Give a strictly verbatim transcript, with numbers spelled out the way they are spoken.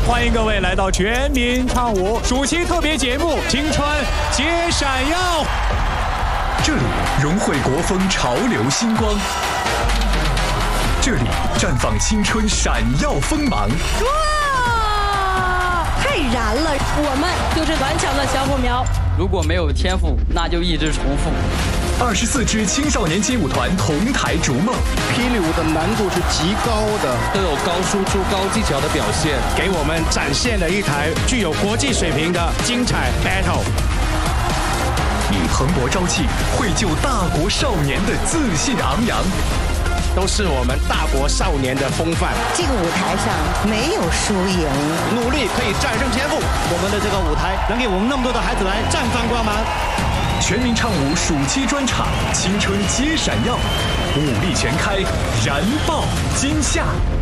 欢迎各位来到全民唱舞暑期特别节目《青春皆闪耀》。 这里融汇国风潮流星光，这里绽放青春闪耀锋芒。 哇，太燃了！ 我们就是顽强的小火苗。 如果没有天赋，那就一直重复。 二十四支青少年街舞团同台逐梦， 霹雳舞的难度是极高的， 都有高输出、高技巧的表现， 给我们展现了一台具有国际水平的精彩 battle。 以蓬勃朝气绘就大国少年的自信昂扬， 都是我们大国少年的风范。 这个舞台上没有输赢， 努力可以战胜天赋。 我们的这个舞台能给我们那么多的孩子来绽放光芒。 全民唱舞暑期专场，青春皆闪耀，武力全开，燃爆今夏。